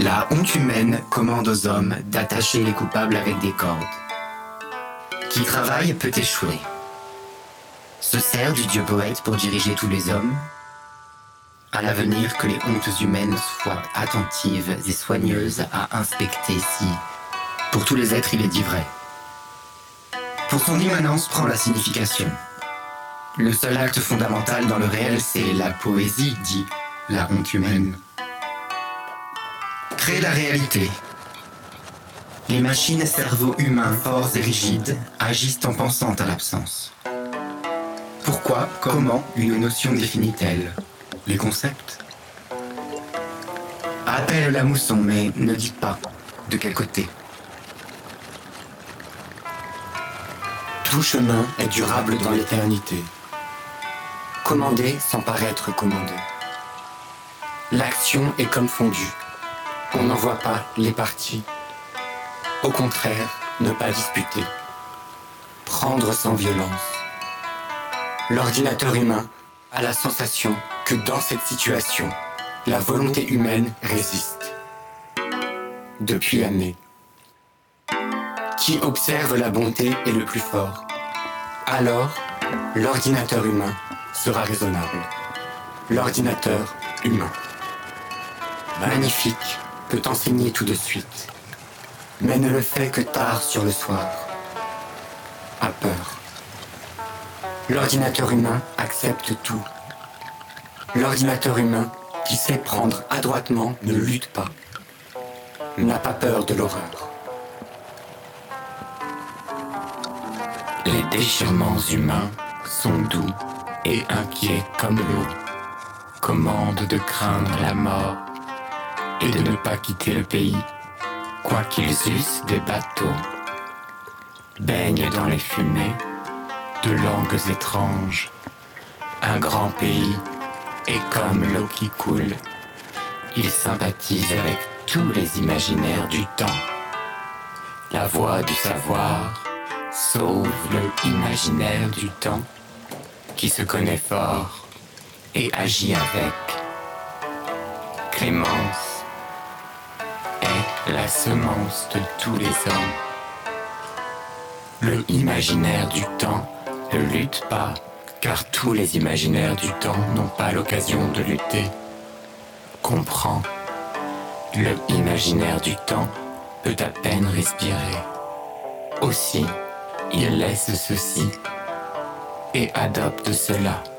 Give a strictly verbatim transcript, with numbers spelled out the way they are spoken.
La honte humaine commande aux hommes d'attacher les coupables avec des cordes. Qui travaille peut échouer. Se sert du dieu poète pour diriger tous les hommes. À l'avenir, que les hontes humaines soient attentives et soigneuses à inspecter si, pour tous les êtres, il est dit vrai. Pour son immanence prend la signification. Le seul acte fondamental dans le réel, c'est la poésie, dit la honte humaine. Créer la réalité. Les machines et cerveaux humains forts et rigides agissent en pensant à l'absence. Pourquoi, comment une notion définit-elle les concepts? Appelle la mousson, mais ne dites pas de quel côté. Tout chemin est durable dans l'éternité. Commander sans paraître commandé. L'action est comme fondue. On n'en voit pas les parties. Au contraire, ne pas disputer. Prendre sans violence. L'ordinateur humain a la sensation que dans cette situation, la volonté humaine résiste. Depuis l'année. Qui observe la bonté est le plus fort. Alors, l'ordinateur humain sera raisonnable. L'ordinateur humain. Magnifique peut enseigner tout de suite, mais ne le fait que tard sur le soir. A peur. L'ordinateur humain accepte tout. L'ordinateur humain qui sait prendre adroitement ne lutte pas, n'a pas peur de l'horreur. Les déchirements humains sont doux et inquiets comme l'eau, commandent de craindre la mort et de ne pas quitter le pays, quoi qu'ils eussent des bateaux, baignent dans les fumées de langues étranges. Un grand pays est comme l'eau qui coule, il sympathise avec tous les imaginaires du temps. La voix du savoir sauve le imaginaire du temps qui se connaît fort et agit avec. Clémence est la semence de tous les hommes. Le imaginaire du temps ne lutte pas, car tous les imaginaires du temps n'ont pas l'occasion de lutter. Comprends, le imaginaire du temps peut à peine respirer. Aussi, il laisse ceci et adopte cela.